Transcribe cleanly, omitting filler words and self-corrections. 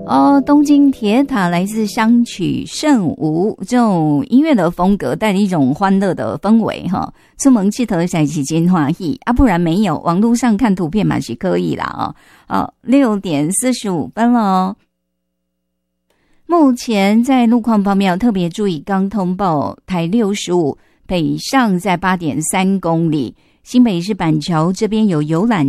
东京铁塔来自香取慎吾这种音乐的风格，带着一种欢乐的氛围哈。出门记得在期间欢喜啊，不然没有网络上看图片嘛是可以啦6点45分了哦。目前在路况方面要特别注意，刚通报台65北上在 8.3 公里，新北市板桥这边有游览